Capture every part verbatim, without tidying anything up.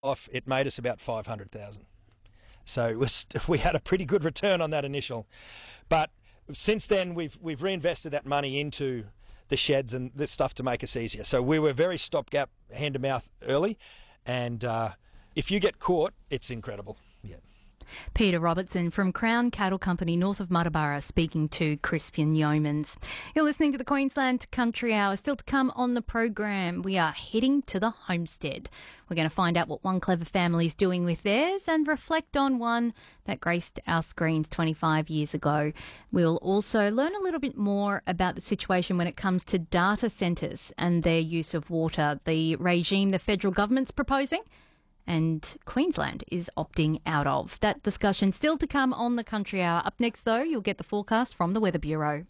off, it made us about five hundred thousand. So it was, we had a pretty good return on that initial. But since then, we've we've reinvested that money into the sheds and this stuff to make us easier. So we were very stopgap, hand to mouth early, and uh, if you get caught, it's incredible. Yeah. Peter Robertson from Crown Cattle Company north of Muttaburra speaking to Crispian Yeomans. You're listening to the Queensland Country Hour. Still to come on the program, we are heading to the homestead. We're going to find out what one clever family is doing with theirs and reflect on one that graced our screens twenty-five years ago. We'll also learn a little bit more about the situation when it comes to data centres and their use of water, the regime the federal government's proposing and Queensland is opting out of. That discussion still to come on the Country Hour. Up next, though, you'll get the forecast from the Weather Bureau.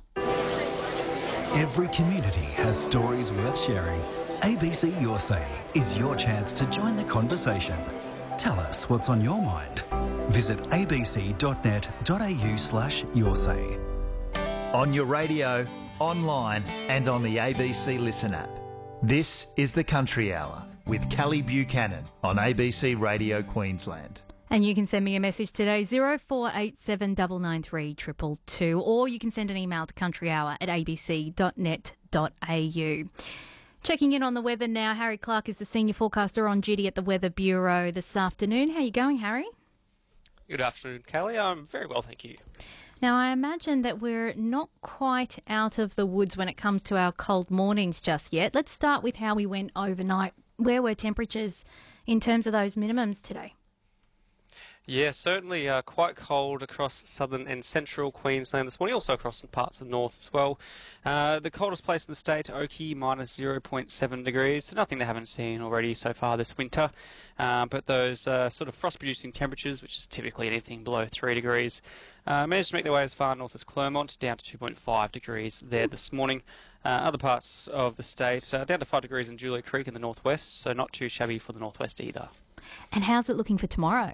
Every community has stories worth sharing. A B C Your Say is your chance to join the conversation. Tell us what's on your mind. Visit abc.net.au slash your say. On your radio, online and on the A B C Listen app. This is the Country Hour with Callie Buchanan on A B C Radio Queensland. And you can send me a message today, zero four eight seven nine nine three two two two, or you can send an email to countryhour at abc dot net dot a u. Checking in on the weather now, Harry Clark is the senior forecaster on duty at the Weather Bureau this afternoon. How are you going, Harry? Good afternoon, Callie. I'm very well, thank you. Now, I imagine that we're not quite out of the woods when it comes to our cold mornings just yet. Let's start with how we went overnight. Where were temperatures in terms of those minimums today? Yeah, certainly uh, quite cold across southern and central Queensland this morning, also across some parts of the north as well. Uh, the coldest place in the state, Oakey, minus zero point seven degrees, so nothing they haven't seen already so far this winter. Uh, but those uh, sort of frost-producing temperatures, which is typically anything below three degrees, uh, managed to make their way as far north as Clermont, down to two point five degrees there this morning. Uh, other parts of the state, uh, down to five degrees in Julia Creek in the northwest, so not too shabby for the northwest either. And how's it looking for tomorrow?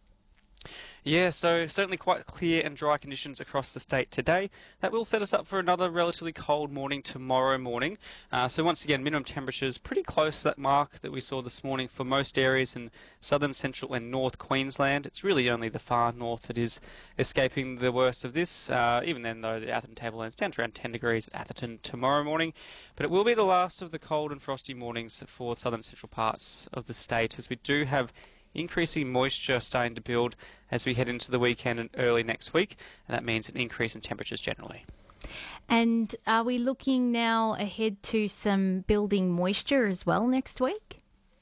Yeah, so certainly quite clear and dry conditions across the state today. That will set us up for another relatively cold morning tomorrow morning. Uh, so once again, minimum temperatures pretty close to that mark that we saw this morning for most areas in southern, central and north Queensland. It's really only the far north that is escaping the worst of this. Uh, even then, though, the Atherton Tablelands down to around ten degrees at Atherton tomorrow morning. But it will be the last of the cold and frosty mornings for southern and central parts of the state, as we do have increasing moisture starting to build as we head into the weekend and early next week, and that means an increase in temperatures generally. And are we looking now ahead to some building moisture as well next week?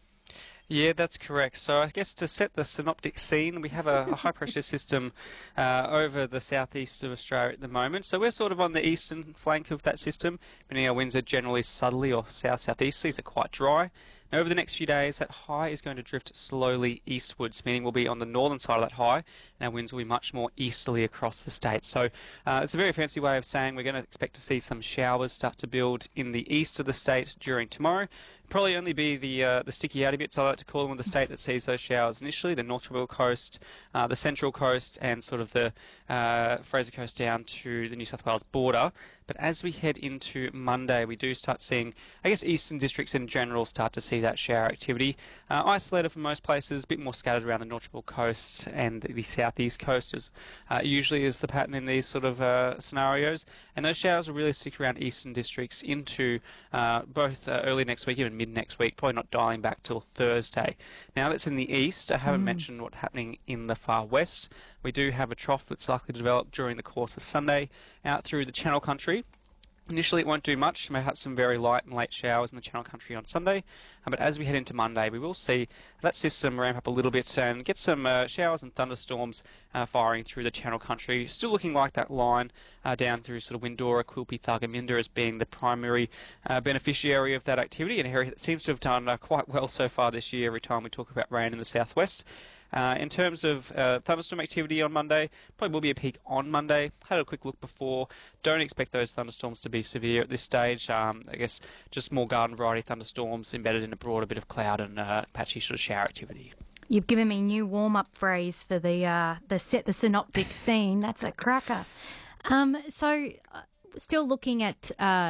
Yeah, that's correct. So I guess to set the synoptic scene, we have a, a high-pressure system uh, over the southeast of Australia at the moment. So we're sort of on the eastern flank of that system, meaning our winds are generally southerly or south-southeasterly, so quite dry. Now, over the next few days, that high is going to drift slowly eastwards, meaning we'll be on the northern side of that high, and our winds will be much more easterly across the state. So uh, it's a very fancy way of saying we're going to expect to see some showers start to build in the east of the state during tomorrow. Probably only be the uh, the sticky outy bits, I like to call them, in the state that sees those showers initially, the North Tropical Coast, uh, the Central Coast, and sort of the uh, Fraser Coast down to the New South Wales border. But as we head into Monday, we do start seeing, I guess, eastern districts in general start to see that shower activity. Uh, isolated from most places, a bit more scattered around the North Tropical Coast and the southeast coast, as uh, usually is the pattern in these sort of uh, scenarios. And those showers will really stick around eastern districts into uh, both uh, early next week, even mid next week, probably not dialing back till Thursday. Now that's in the east. I haven't mm. mentioned what's happening in the far west. We do have a trough that's likely to develop during the course of Sunday out through the Channel Country. Initially, it won't do much. You may have some very light and late showers in the Channel Country on Sunday. Uh, but as we head into Monday, we will see that system ramp up a little bit and get some uh, showers and thunderstorms uh, firing through the Channel Country. Still looking like that line uh, down through sort of Windora, Quilpie, Thargomindah as being the primary uh, beneficiary of that activity, an area that seems to have done uh, quite well so far this year every time we talk about rain in the southwest. Uh, in terms of uh, thunderstorm activity on Monday, probably will be a peak on Monday. Had a quick look before. Don't expect those thunderstorms to be severe at this stage. Um, I guess just more garden variety thunderstorms embedded in a broader bit of cloud and uh, patchy sort of shower activity. You've given me a new warm-up phrase for the uh, the set the synoptic scene. That's a cracker. Um, so, uh, still looking at uh,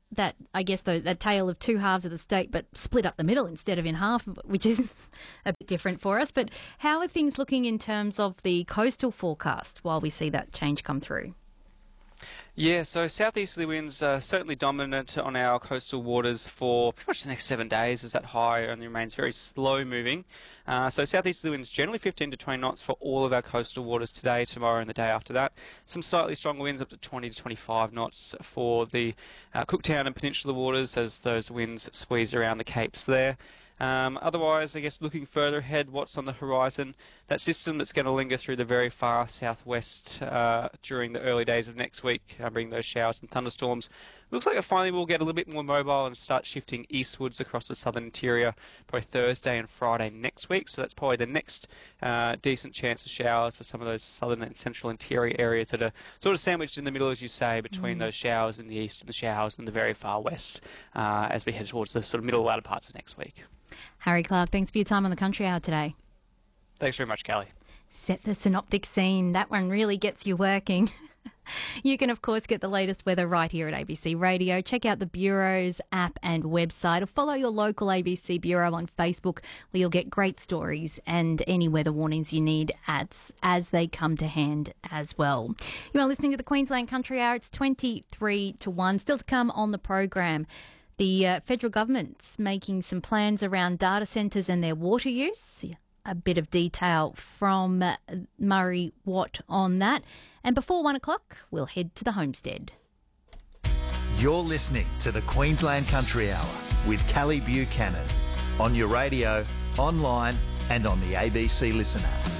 that, I guess, though, that tale of two halves of the state, but split up the middle instead of in half, which is a bit different for us. But how are things looking in terms of the coastal forecast while we see that change come through? Yeah, so southeasterly winds are certainly dominant on our coastal waters for pretty much the next seven days as that high only remains very slow moving. Uh, so southeasterly winds generally fifteen to twenty knots for all of our coastal waters today, tomorrow and the day after that. Some slightly stronger winds up to twenty to twenty-five knots for the uh, Cooktown and Peninsula waters as those winds squeeze around the capes there. Um, otherwise, I guess looking further ahead, what's on the horizon, that system that's going to linger through the very far southwest uh, during the early days of next week, uh, bringing those showers and thunderstorms, looks like it finally will get a little bit more mobile and start shifting eastwards across the southern interior probably Thursday and Friday next week. So that's probably the next uh, decent chance of showers for some of those southern and central interior areas that are sort of sandwiched in the middle, as you say, between mm. those showers in the east and the showers in the very far west uh, as we head towards the sort of middle latter parts of next week. Harry Clark, thanks for your time on the Country Hour today. Thanks very much, Callie. Set the synoptic scene. That one really gets you working. You can, of course, get the latest weather right here at A B C Radio. Check out the Bureau's app and website, or follow your local A B C Bureau on Facebook, where you'll get great stories and any weather warnings you need as, as they come to hand as well. You are listening to the Queensland Country Hour. It's twenty-three to one. Still to come on the program. The uh, federal government's making some plans around data centres and their water use. A bit of detail from uh, Murray Watt on that. And before one o'clock, we'll head to the homestead. You're listening to the Queensland Country Hour with Callie Buchanan on your radio, online and on the A B C Listen app.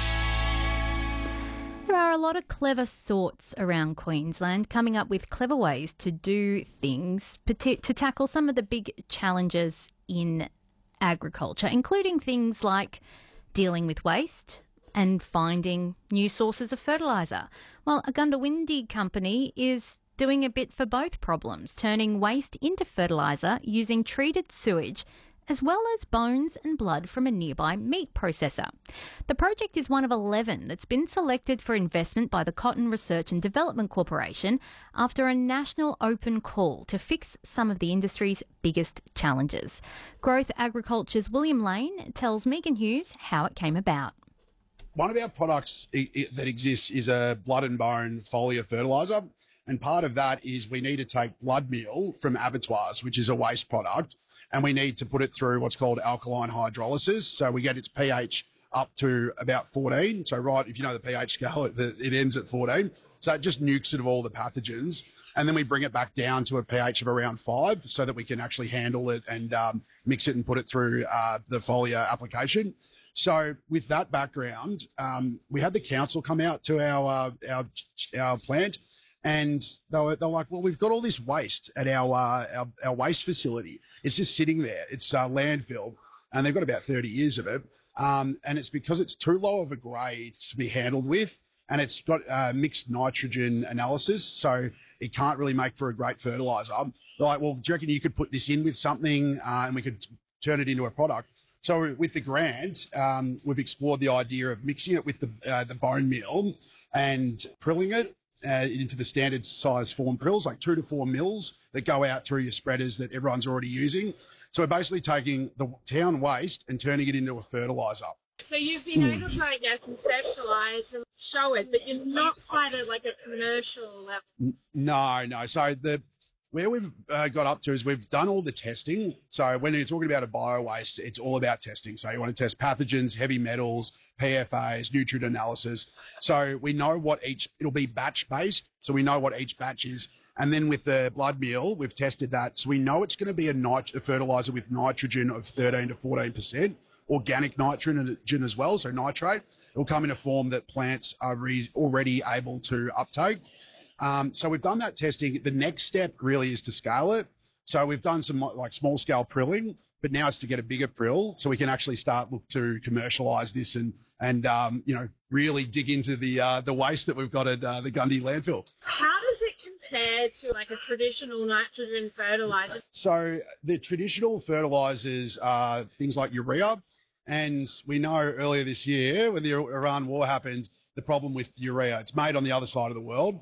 There are a lot of clever sorts around Queensland coming up with clever ways to do things to tackle some of the big challenges in agriculture, including things like dealing with waste and finding new sources of fertiliser. Well, a Gundawindi company is doing a bit for both problems, turning waste into fertiliser using treated sewage as well as bones and blood from a nearby meat processor. The project is one of eleven that's been selected for investment by the Cotton Research and Development Corporation after a national open call to fix some of the industry's biggest challenges. Growth Agriculture's William Lane tells Megan Hughes how it came about. One of our products that exists is a blood and bone foliar fertiliser, and part of that is we need to take blood meal from abattoirs, which is a waste product, and we need to put it through what's called alkaline hydrolysis. So we get its pH up to about fourteen. So right, if you know the pH scale, it, it ends at fourteen. So it just nukes it of all the pathogens. And then we bring it back down to a pH of around five so that we can actually handle it and um, mix it and put it through uh, the foliar application. So with that background, um, we had the council come out to our uh, our, our plant, and they were, they were like, well, we've got all this waste at our, uh, our, our waste facility. It's just sitting there. It's uh, landfill, and they've got about thirty years of it. Um, and it's because it's too low of a grade to be handled with, and it's got uh, mixed nitrogen analysis, so it can't really make for a great fertilizer. They're like, well, do you reckon you could put this in with something uh, and we could turn it into a product? So with the grant, um, we've explored the idea of mixing it with the, uh, the bone meal and prilling it uh, into the standard size form prills, like two to four mils that go out through your spreaders that everyone's already using. So we're basically taking the town waste and turning it into a fertiliser. So you've been able to, I guess, conceptualise and show it, but you're not quite at like a commercial level. No, no. So the where we've uh, got up to is we've done all the testing. So when you're talking about a bio-waste, it's all about testing. So you want to test pathogens, heavy metals, P F As, nutrient analysis. So we know what each, it'll be batch-based, so we know what each batch is. And then with the blood meal, we've tested that. So we know it's going to be a, nit- a fertiliser with nitrogen of thirteen to fourteen percent, organic nitrogen as well, so nitrate. It'll come in a form that plants are re- already able to uptake. Um, so we've done that testing. The next step really is to scale it. So we've done some like small scale prilling, but now it's to get a bigger prill so we can actually start look to commercialise this and, and, um, you know, really dig into the, uh, the waste that we've got at uh, the Gundy landfill. How does it compare to like a traditional nitrogen fertiliser? So the traditional fertilisers are things like urea. And we know earlier this year when the Iran war happened, the problem with urea, it's made on the other side of the world.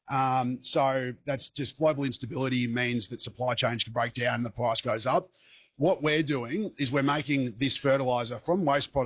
Um, so that's just global instability means that supply chains can break down and the price goes up. What we're doing is we're making this fertiliser from waste products